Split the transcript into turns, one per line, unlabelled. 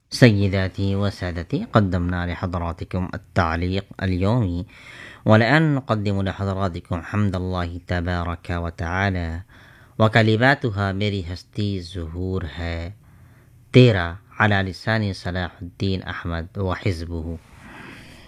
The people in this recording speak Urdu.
سيداتي وسادتي، قدمنا لحضراتكم التعليق اليومي، والآن نقدم لحضراتكم حمد الله تبارك وتعالى وكلماتها मेरी हस्ती ज़ुहूर है तेरा على لسان صلاح الدين أحمد وحزبه.